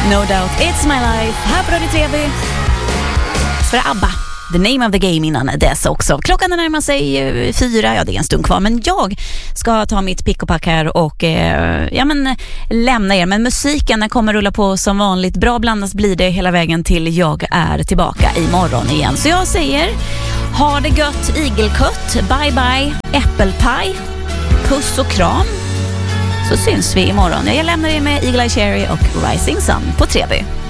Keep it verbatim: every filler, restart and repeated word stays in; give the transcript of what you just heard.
No doubt, It's My Life. Här på Radio Treby. För ABBA. The Name of the Game innan dess också. Klockan närmar sig eh, fyra, ja det är en stund kvar. Men jag ska ta mitt pick och pack här och eh, ja, men, lämna er. Men musiken den kommer rulla på som vanligt. Bra blandas blir det hela vägen till jag är tillbaka imorgon igen. Så jag säger, ha det gött igelkött. Bye bye, äppelpaj. Puss och kram. Så syns vi imorgon. Jag lämnar er med Eagle Eye Cherry och Rising Sun på Treby.